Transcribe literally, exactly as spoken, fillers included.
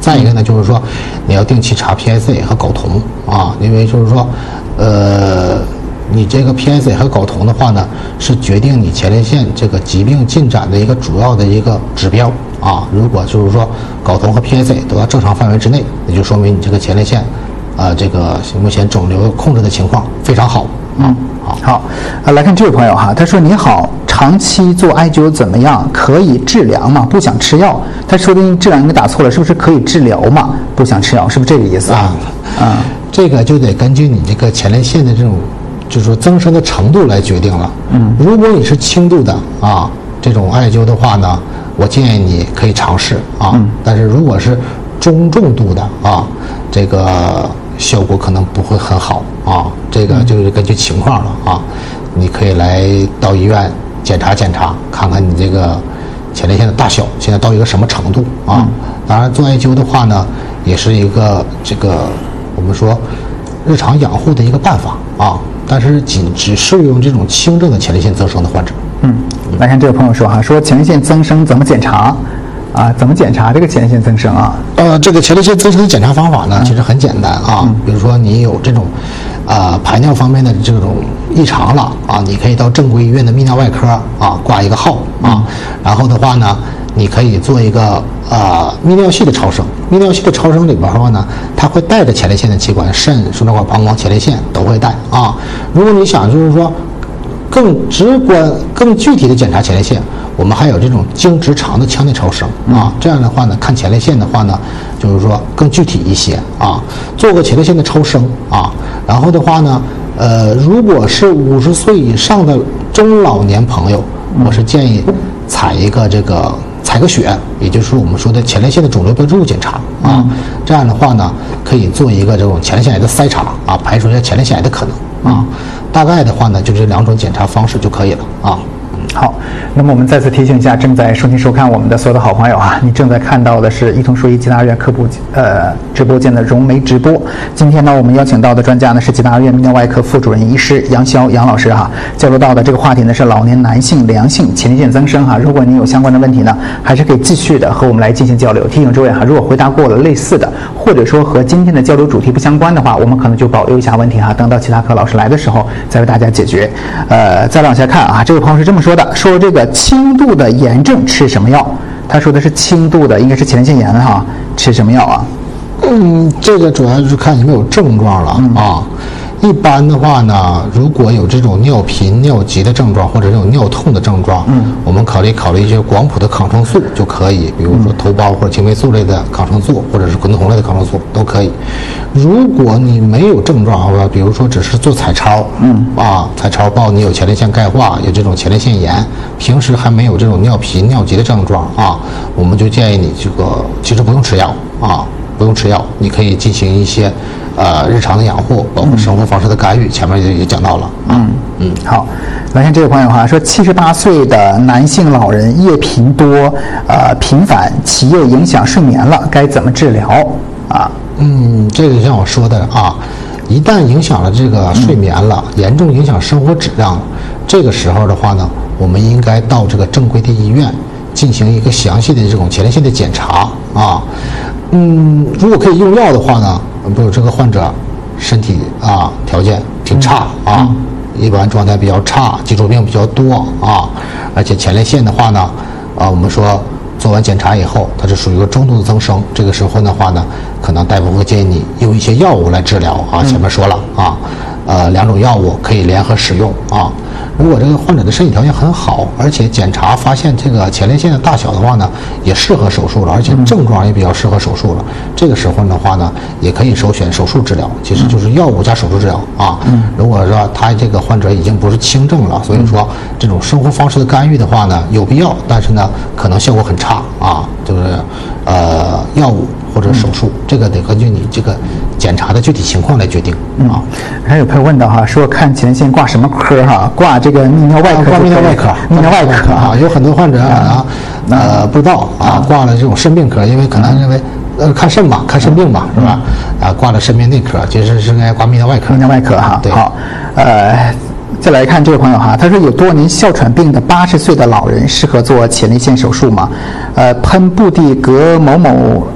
再一个呢，就是说你要定期查 P S A 和睾酮啊，因为就是说，呃，你这个 P S A 和睾酮的话呢，是决定你前列腺这个疾病进展的一个主要的一个指标啊。如果就是说睾酮和 P S A 都在正常范围之内，那就说明你这个前列腺，呃，这个目前肿瘤控制的情况非常好。 嗯，好，好，呃，来看这位朋友哈，他说你好，长期做艾灸怎么样？可以治疗吗？不想吃药。他说的治疗应该打错了，是不是可以治疗嘛？不想吃药，是不是这个意思啊？ 啊，这个就得根据你这个前列腺的这种，就是说增生的程度来决定了。嗯，如果你是轻度的啊，这种艾灸的话呢，我建议你可以尝试啊。嗯，但是如果是中重度的啊，这个效果可能不会很好啊，这个就是根据情况了啊。你可以来到医院检查检查，看看你这个前列腺的大小现在到一个什么程度啊。当然做艾灸的话呢，也是一个这个我们说日常养护的一个办法啊，但是仅只适用这种轻症的前列腺增生的患者。 嗯，来看这位朋友说哈，说前列腺增生怎么检查？啊，怎么检查这个前列腺增生啊？ 呃，这个前列腺增生的检查方法呢，其实很简单啊。嗯、比如说你有这种，呃，排尿方面的这种异常了啊，你可以到正规医院的泌尿外科啊挂一个号啊。嗯、然后的话呢，你可以做一个呃泌尿系的超声。泌尿系的超声里边的话呢，它会带着前列腺的器官，肾、输尿管、膀胱、前列腺都会带啊。如果你想就是说更直观、更具体的检查前列腺，我们还有这种经直肠的腔内超声啊，这样的话呢，看前列腺的话呢，就是说更具体一些啊。做个前列腺的超声啊，然后的话呢，呃，如果是五十岁以上的中老年朋友，我是建议采一个这个采个血，也就是我们说的前列腺的肿瘤标志物检查啊。这样的话呢，可以做一个这种前列腺癌的筛查啊，排除一下前列腺癌的可能啊。大概的话呢，就这两种检查方式就可以了啊。 好，那么我们再次提醒一下正在收听收看我们的所有的好朋友啊，你正在看到的是一通说医吉大院科普呃直播间的融媒直播。今天呢，我们邀请到的专家呢是吉大院泌尿外科副主任医师杨潇杨老师哈，交流到的这个话题呢是老年男性良性前列腺增生哈。如果您有相关的问题呢，还是可以继续的和我们来进行交流。提醒诸位哈，如果回答过了类似的，或者说和今天的交流主题不相关的话，我们可能就保留一下问题哈，等到其他科老师来的时候再为大家解决。呃，再往下看啊，这位朋友是这么说的。说这个轻度的炎症吃什么药？他说的是轻度的，应该是前列腺炎哈，吃什么药啊？ 嗯，这个主要就是看有没有症状了、嗯、啊。一般的话呢，如果有这种尿频、尿急的症状，或者这种尿痛的症状，嗯，我们考虑考虑一些广谱的抗生素就可以，比如说头孢或者青霉素类的抗生素，或者是滚筒类的抗生素都可以。如果你没有症状，或者比如说只是做彩超，嗯啊，彩超报你有前列腺钙化，有这种前列腺炎，平时还没有这种尿频、尿急的症状啊，我们就建议你这个其实不用吃药啊，不用吃药，你可以进行一些。呃，日常的养护，包括生活方式的干预，嗯、前面也也讲到了。 嗯嗯，好，来看这位朋友哈，说七十八岁的男性老人夜频多，呃频繁，其夜影响睡眠了，该怎么治疗啊？ 嗯，这个像我说的啊，一旦影响了这个睡眠了，嗯、严重影响生活质量了，这个时候的话呢，我们应该到这个正规的医院进行一个详细的这种前列腺的检查啊。嗯，如果可以用药的话呢？比如这个患者身体啊条件挺差啊，嗯、一般状态比较差，基础病比较多啊，而且前列腺的话呢，啊我们说做完检查以后，它是属于一个中度的增生，这个时候的话呢，可能大夫会建议你用一些药物来治疗啊。前面说了啊，呃两种药物可以联合使用啊。如果这个患者的身体条件很好，而且检查发现这个前列腺的大小的话呢，也适合手术了，而且症状也比较适合手术了。这个时候的话呢，也可以首选手术治疗，其实就是药物加手术治疗啊。如果说他这个患者已经不是轻症了，所以说这种生活方式的干预的话呢，有必要，但是呢，可能效果很差啊，就是呃药物或者手术，这个得根据你这个检查的具体情况来决定啊。 还有朋友问到哈，说看前列腺挂什么科哈？挂这个泌尿外科， 挂泌尿外科， 泌尿外科啊，有很多患者啊，呃不知道啊，挂了这种肾病科，因为可能认为呃看肾嘛，看肾病嘛，是吧？啊，挂了肾病内科，其实是应该挂泌尿外科。 泌尿外科哈， 对， 好，呃。再来看这位朋友哈，他说有多年哮喘病的八十岁的老人适合做前列腺手术吗？呃，喷布地格某某